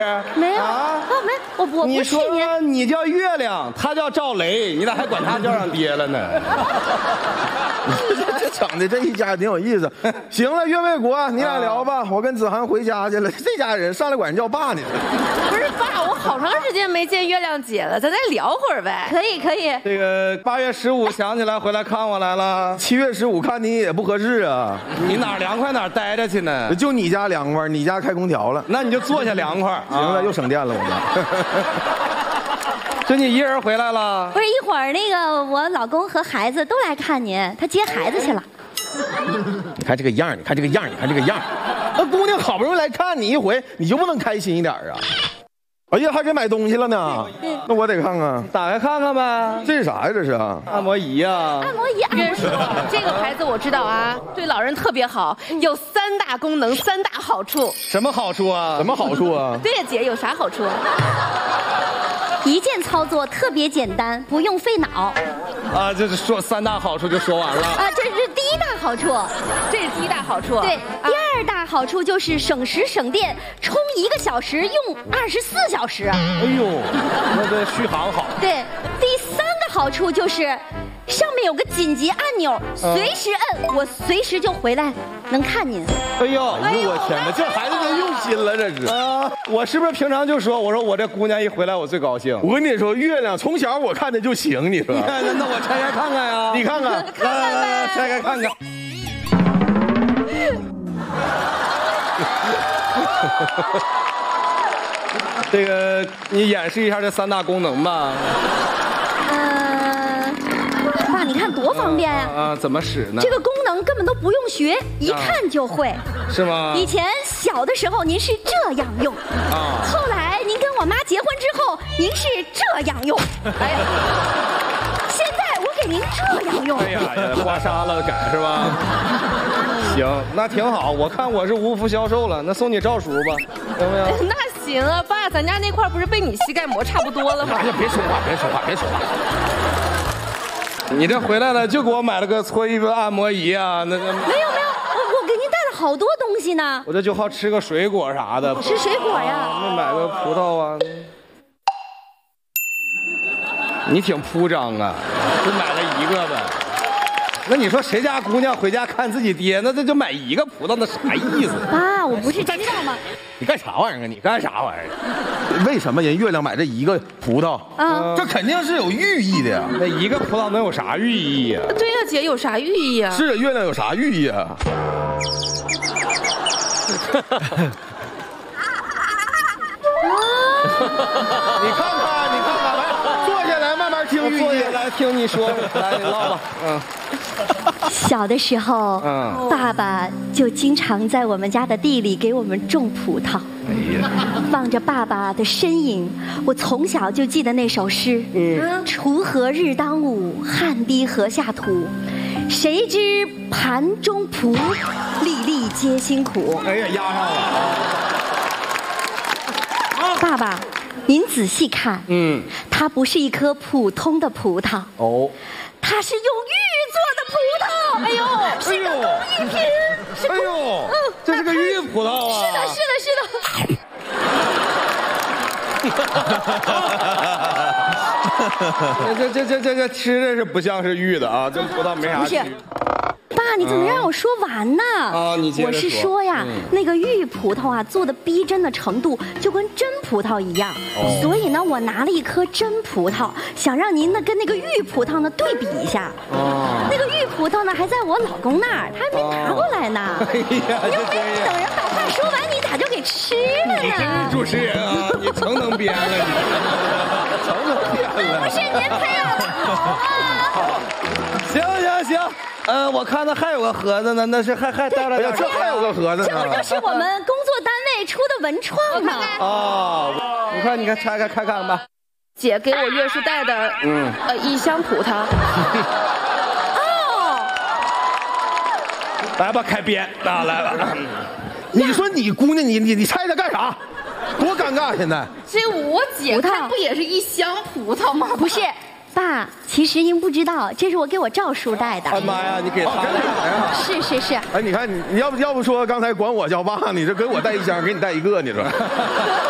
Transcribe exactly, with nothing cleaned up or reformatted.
没有啊， 哦，没，我我你不是说您。 你叫月亮，他叫赵雷，你咋还管他叫上爹了呢？ 这这整的这一家挺有意思。行了，岳卫国，你俩聊吧，我跟子涵回家去了。这家人上来管人叫爸呢。 不是爸，我好长时间没见月亮姐了，咱再聊会儿呗。 可以可以， 这个八月十五想起来回来看我来了， 七月十五看你也不合适啊， 你哪儿凉快哪儿待着去呢？ 就你家凉快，你家开空调了。 那你就坐下凉快。 行了，又省电了，我家。 就你一人回来了？ 不是一会儿那个我老公和孩子都来看您，他接孩子去了。 你看这个样，你看这个样，你看这个样。那姑娘好不容易来看你一回，你就不能开心一点啊？哎呀，还给买东西了呢。那我得看看， 打开看看呗。 这是啥呀？这是按摩仪啊。 按摩仪，按摩仪。 这个牌子我知道啊，对老人特别好，有三大功能，三大好处。 什么好处啊？ 什么好处啊？ 对呀，姐有啥好处？ 一键操作特别简单，不用费脑。 啊，这是说三大好处就说完了。 啊，这是第一大好处。 这是第一大好处。 对， 啊第二大好处就是省时省电，充一个小时用二十四小时。 哎呦，那这续航好。 对，第三个好处就是上面有个紧急按钮，随时摁，我随时就回来能看您。 哎呦， 哎呦我天哪，这孩子真用心了，这是。 啊，我是不是平常就说，我说我这姑娘一回来我最高兴。 我跟你说，月亮从小我看的就行，你说。 那那我拆开看看呀。 你看看， 来来来来，拆开看看。这个你演示一下这三大功能吧。 嗯、爸，你看多方便呀、 啊，啊怎么使呢？ 这个功能根本都不用学，一看就会。 是吗？ 以前小的时候您是这样用， 啊， 后来您跟我妈结婚之后，您是这样用，哎呀，现在我给您这样用。 哎呀，刮痧了改是吧？行，那挺好。我看我是无福消受了，那送你赵叔吧，行不行？ 那行啊，爸，咱家那块不是被你膝盖磨差不多了吗？ 哎呀，别说话，别说话，别说话。 你这回来了就给我买了个搓衣服按摩仪啊？那那没有没有，我我给您带了好多东西呢。 我这就好吃个水果啥的。 吃水果呀？ 那买个葡萄啊？你挺铺张啊，就买了一个呗。那你说谁家姑娘回家看自己爹，那这就买一个葡萄，那啥意思？ 爸，我不是知道吗？ 你干啥玩意儿啊？你干啥玩意儿？为什么人月亮买这一个葡萄？ 啊， 这肯定是有寓意的呀。 那一个葡萄能有啥寓意呀？ 对呀，姐有啥寓意啊？ 是月亮有啥寓意啊？你看看，你看看，来，坐下来，慢慢听寓意。 来听你说，来你唠吧。嗯小的时候， 嗯， 爸爸就经常在我们家的地里给我们种葡萄。 哎呀， 望着爸爸的身影，我从小就记得那首诗：嗯，锄禾日当午，汗滴禾下土。谁知盘中馥，粒粒皆辛苦。 哎呀，压上了。 爸爸，您仔细看， 嗯， 它不是一颗普通的葡萄， 哦， 它是用玉做的葡萄。哎呦，是个工艺品，是工哎呦，这是个玉葡萄啊！ 是的，是的，是的。 这这这这这吃着是不像是玉的啊，跟葡萄没啥区别。 爸，你怎么让我说完呢？ 啊，你接着我是说说呀， 嗯那个玉葡萄啊，做的逼真的程度就跟真葡萄一样， 哦所以呢，我拿了一颗真葡萄，想让您呢跟那个玉葡萄呢对比一下。 哦， 那个玉葡萄呢还在我老公那儿，他还没拿过来呢。 哎呀， 你又这没等人把话说完，你咋就给吃了你真是呢？ 主持人啊，你成能编了，你成能编了。 不是您培养的好啊。 行行行，呃，我看那还有个盒子呢，那是还还带了哎呀， 点啥这还有个盒子这不呢。 就是我们工作单位出的文创吗？ 哦，你看你看拆开看看吧。 姐给我月叔带的， 嗯， 呃，一箱葡萄。 哦， 来吧，开编啊，来吧。 你说你姑娘，你你你猜她干啥？多尴尬！现在这我姐葡萄看不也是一箱葡萄吗？ 不是。爸，其实您不知道，这是我给我赵叔带的。 哎妈呀，你给他哦真的假的呀？ 是是是， 哎，你看你你要不要不说刚才管我叫爸，你这给我带一箱，给你带一个，你说。